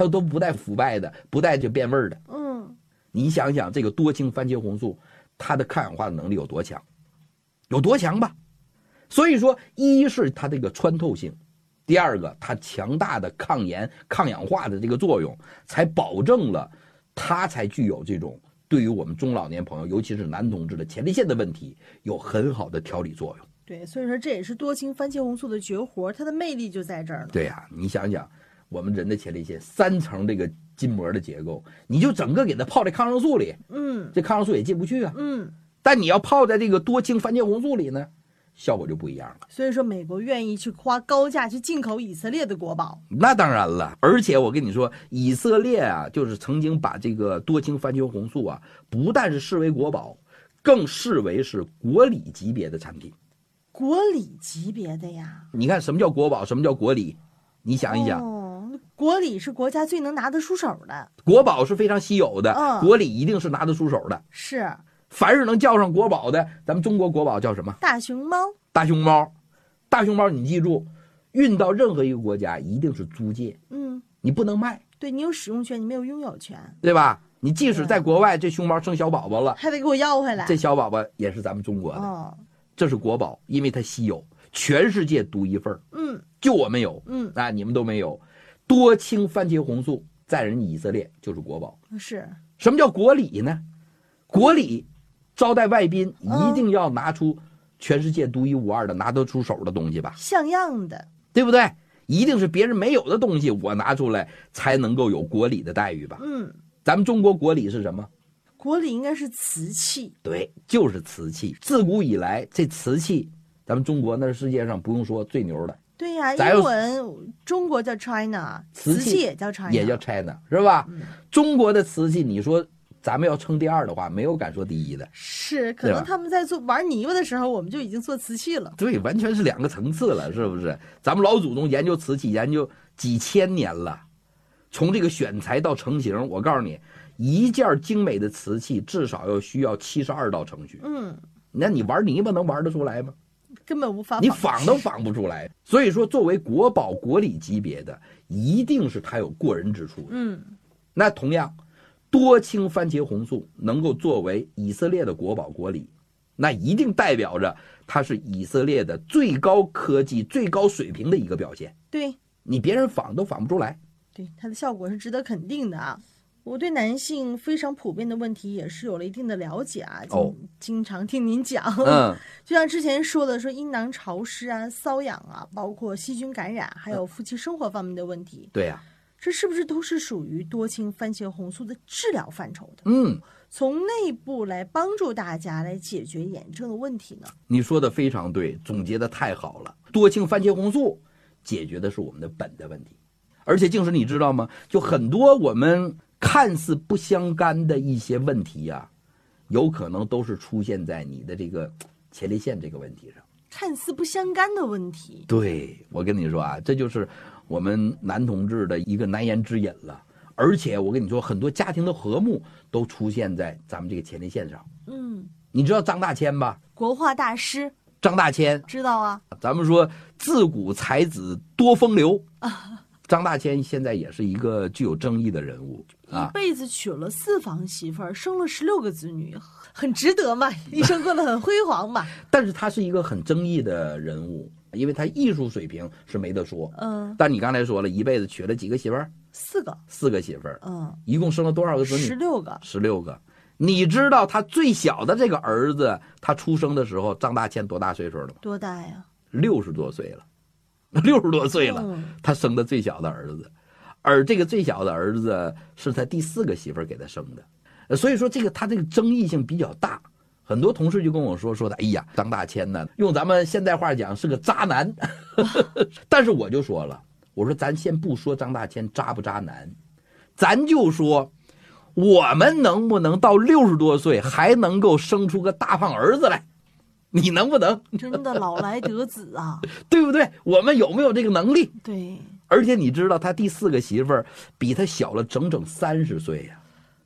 它都不带腐败的，不带就变味的。你想想这个多氢番茄红素，它的抗氧化的能力有多强，有多强吧？所以说，一是它这个穿透性，第二个它强大的抗炎、抗氧化的这个作用，才保证了它才具有这种对于我们中老年朋友，尤其是男同志的前列腺的问题，有很好的调理作用。 对，所以说这也是多氢番茄红素的绝活，它的魅力就在这儿了。 对呀，你想想，我们人的前列腺3层这个筋膜的结构，你就整个给它泡在抗生素里，这抗生素也进不去啊，但你要泡在这个多氢番茄红素里呢，效果就不一样了。 所以说，美国愿意去花高价去进口以色列的国宝。 那当然了，而且我跟你说，以色列啊，就是曾经把这个多氢番茄红素啊，不但是视为国宝，更视为是国礼级别的产品。 国礼级别的呀？ 你看什么叫国宝，什么叫国礼？你想一想。 国礼是国家最能拿得出手的， 国宝是非常稀有的，国礼一定是拿得出手的。 是， 凡是能叫上国宝的，咱们中国国宝叫什么？ 大熊猫。 大熊猫，大熊猫，你记住，运到任何一个国家一定是租借，你不能卖。 对，你有使用权，你没有拥有权， 对吧？你即使在国外，这熊猫生小宝宝了， 还得给我要回来。 这小宝宝也是咱们中国的，这是国宝，因为它稀有，全世界独一份，就我们有，你们都没有。多氢番茄红素在人以色列就是国宝。 是， 什么叫国礼呢？国礼招待外宾一定要拿出全世界独一无二的拿得出手的东西吧， 像样的， 对不对？一定是别人没有的东西我拿出来才能够有国礼的待遇吧。咱们中国国礼是什么？ 国礼应该是瓷器。 对，就是瓷器。自古以来这瓷器咱们中国那是世界上不用说最牛的。 对呀，英文中国叫 China， 瓷器也叫 China， 也叫 China， 是吧？中国的瓷器，你说咱们要称第二的话，没有敢说第一的。 是，可能他们在玩泥巴的时候，我们就已经做瓷器了。 对，完全是2个层次了，是不是？咱们老祖宗研究瓷器研究几千年了，从这个选材到成型，我告诉你，一件精美的瓷器至少需要72道程序。那你玩泥巴能玩得出来吗？ 根本无法你仿都仿不出来。所以说，作为国宝国礼级别的，一定是它有过人之处。那同样，多氢番茄红素能够作为以色列的国宝国礼，那一定代表着它是以色列的最高科技、最高水平的一个表现。 对， 你别人仿都仿不出来。 对，它的效果是值得肯定的啊。我对男性非常普遍的问题也是有了一定的了解啊，经常听您讲。就像之前说的，说阴囊潮湿啊、瘙痒啊，包括细菌感染，还有夫妻生活方面的问题。 对呀， 这是不是都是属于多氢番茄红素的治疗范畴的？从内部来帮助大家来解决炎症的问题呢？你说的非常对，总结的太好了。多氢番茄红素解决的是我们的本的问题，而且静时你知道吗？就很多我们看似不相干的一些问题呀，有可能都是出现在你的这个前列腺这个问题上。 看似不相干的问题， 对，我跟你说啊，这就是我们男同志的一个难言之隐了。而且我跟你说，很多家庭的和睦都出现在咱们这个前列腺上。你知道张大千吧？ 国画大师张大千知道啊。 咱们说自古才子多风流张大千现在也是一个具有争议的人物一辈子娶了4房媳妇儿，生了16个子女，很值得嘛，一生过得很辉煌嘛。 但是他是一个很争议的人物，因为他艺术水平是没得说。但你刚才说了，一辈子娶了几个媳妇儿？4个媳妇儿。一共生了多少个子女？16个。你知道他最小的这个儿子，他出生的时候，张大千多大岁数了吗？ 多大呀 ？60多岁了。60多岁了，他生的最小的儿子，而这个最小的儿子是他第4个媳妇儿给他生的，所以说他这个争议性比较大。很多同事就跟我说的，哎呀，张大千呢，用咱们现代话讲是个渣男。但是我就说了，我说咱先不说张大千渣不渣男，咱就说我们能不能到60多岁还能够生出个大胖儿子来。你能不能？ 真的老来得子啊， 对不对？我们有没有这个能力？ 对。 而且你知道他第4个媳妇儿比他小了整整30岁呀。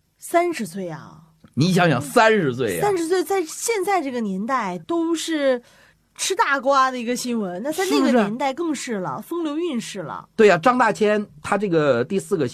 30岁啊！ 你想想，30岁呀 ！30岁在现在这个年代都是吃大瓜的一个新闻，那在那个年代更是了，风流韵事了。 对呀，张大千他这个第4个